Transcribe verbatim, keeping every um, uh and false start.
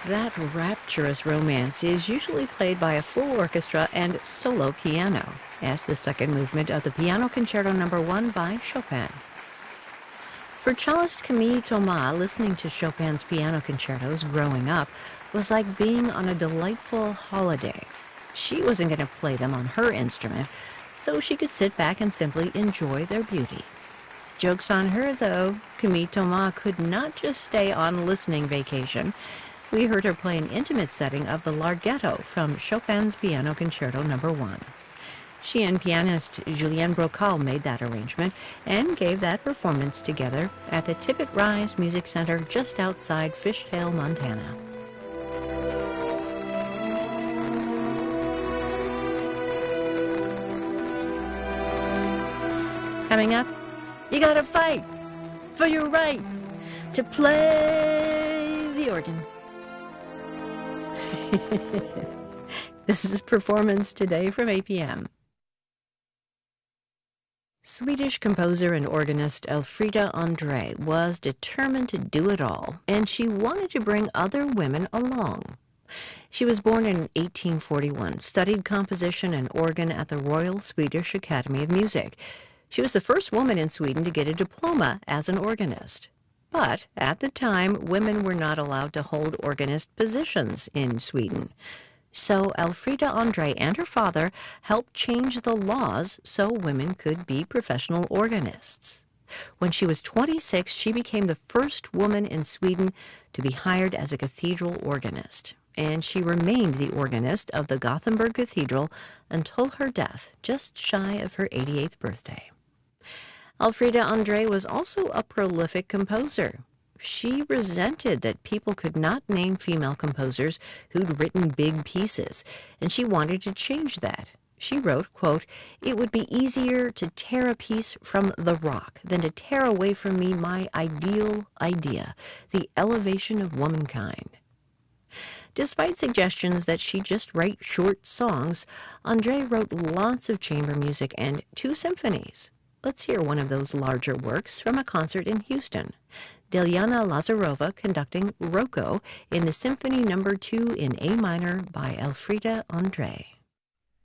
That rapturous romance is usually played by a full orchestra and solo piano, as the second movement of the Piano Concerto Number One by Chopin. For cellist Camille Thomas, listening to Chopin's piano concertos growing up was like being on a delightful holiday. She wasn't going to play them on her instrument, so she could sit back and simply enjoy their beauty. Joke's on her, though. Camille Thomas could not just stay on listening vacation. We heard her play an intimate setting of the Larghetto from Chopin's Piano Concerto Number One. She and pianist Julien Brocal made that arrangement and gave that performance together at the Tippett Rise Music Center just outside Fishtail, Montana. Coming up, you gotta fight for your right to play the organ. This is Performance Today from A P M. Swedish composer and organist Elfrida André was determined to do it all, and she wanted to bring other women along. She was born in eighteen forty-one, studied composition and organ at the Royal Swedish Academy of Music. She was the first woman in Sweden to get a diploma as an organist. But at the time, women were not allowed to hold organist positions in Sweden. So Elfrida André and her father helped change the laws so women could be professional organists. When she was twenty-six, she became the first woman in Sweden to be hired as a cathedral organist, and she remained the organist of the Gothenburg Cathedral until her death, just shy of her eighty-eighth birthday. Elfrida André was also a prolific composer. She resented that people could not name female composers who'd written big pieces, and she wanted to change that. She wrote, quote, "It would be easier to tear a piece from the rock than to tear away from me my ideal idea, the elevation of womankind." Despite suggestions that she just write short songs, André wrote lots of chamber music and two symphonies. Let's hear one of those larger works from a concert in Houston. Delyana Lazarova conducting Rocco in the Symphony Number Two in A minor by Elfrida André.